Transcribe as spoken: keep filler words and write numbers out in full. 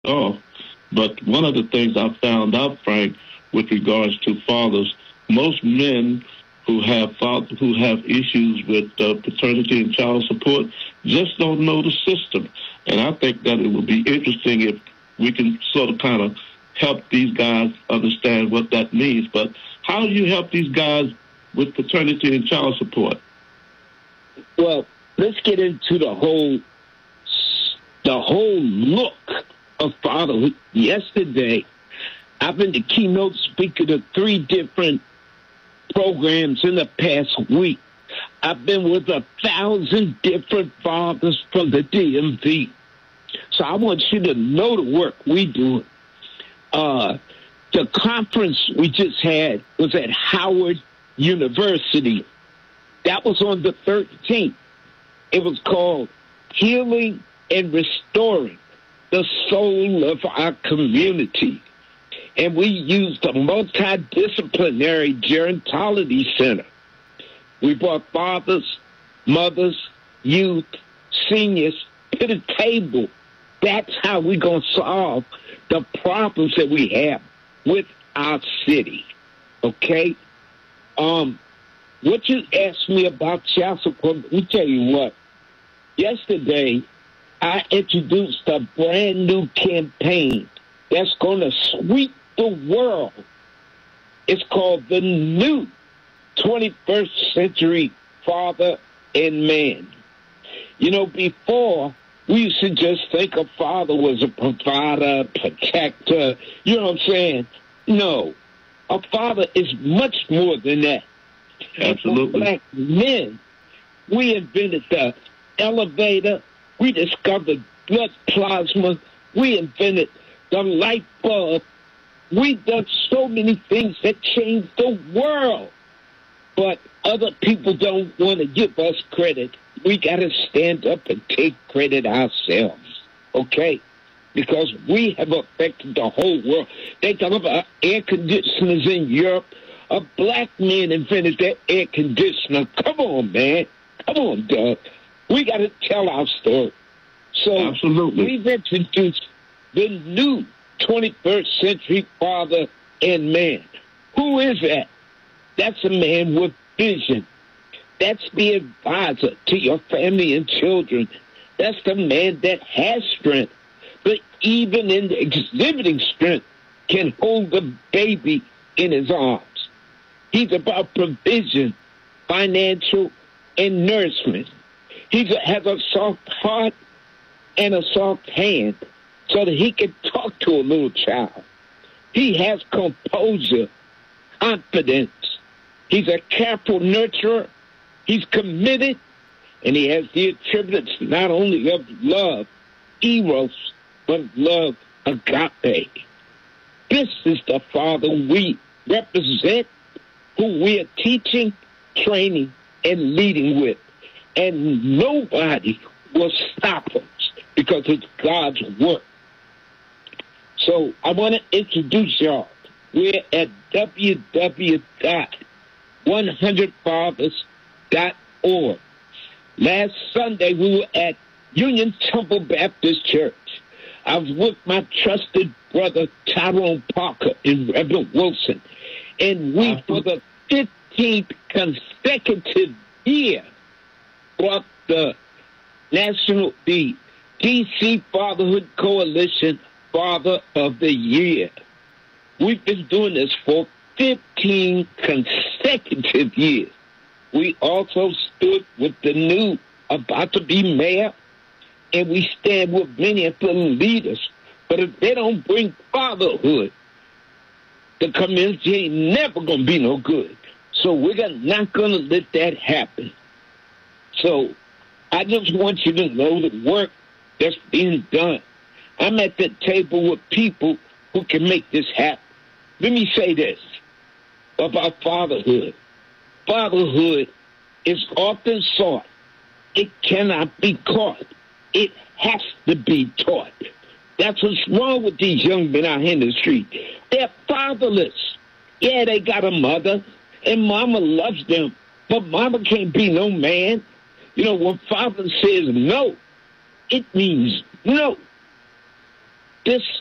all. But one of the things I found out, Frank, with regards to fathers, most men who have fath- who have issues with uh, paternity and child support just don't know the system. And I think that it would be interesting if we can sort of kind of help these guys understand what that means. But how do you help these guys with paternity and child support? Well, let's get into the whole the whole look of fatherhood. Yesterday, I've been the keynote speaker to three different programs in the past week. I've been with a thousand different fathers from the D M V. So I want you to know the work we do. Uh, the conference we just had was at Howard University. That was on the thirteenth. It was called Healing and Restoring the Soul of Our Community. And we used a multidisciplinary gerontology center. We brought fathers, mothers, youth, seniors to the table. That's how we're going to solve the problems that we have with our city. Okay? Um, what you asked me about child support, let me tell you what. Yesterday, I introduced a brand new campaign that's going to sweep the world. It's called the New twenty-first Century Father and Man. You know, before, we used to just think a father was a provider, protector, you know what I'm saying? No, a father is much more than that. Absolutely. Black men, we invented the elevator, we discovered blood plasma, we invented the light bulb. We've done so many things that changed the world. But other people don't want to give us credit. We got to stand up and take credit ourselves, okay? Because we have affected the whole world. They talk about air conditioners in Europe. A black man invented that air conditioner. Come on, man. Come on, Doug. We got to tell our story. So Absolutely. we've introduced the new twenty-first century father and man. Who is that? That's a man with vision. That's the advisor to your family and children. That's the man that has strength, but even in exhibiting strength, can hold the baby in his arms. He's about provision, financial, and nourishment. He has a soft heart and a soft hand so that he can talk to a little child. He has composure, confidence. He's a careful nurturer. He's committed, and he has the attributes not only of love, eros, but love, agape. This is the Father we represent, who we are teaching, training, and leading with. And nobody will stop us because it's God's work. So I want to introduce y'all. We're at w w w dot one hundred fathers dot org. Last Sunday, we were at Union Temple Baptist Church. I was with my trusted brother, Tyrone Parker, and Reverend Wilson. And we, for the fifteenth consecutive year, brought the National, the D C Fatherhood Coalition Father of the Year. We've been doing this for fifteen consecutive years. We also stood with the new about to be mayor, and we stand with many of the leaders. But if they don't bring fatherhood, the community ain't never going to be no good. So we're not going to let that happen. So I just want you to know the work that's being done. I'm at the table with people who can make this happen. Let me say this about fatherhood. Fatherhood is often sought. It cannot be caught. It has to be taught. That's what's wrong with these young men out here in the street. They're fatherless. Yeah, they got a mother, and mama loves them, but mama can't be no man. You know, when father says no, it means no. This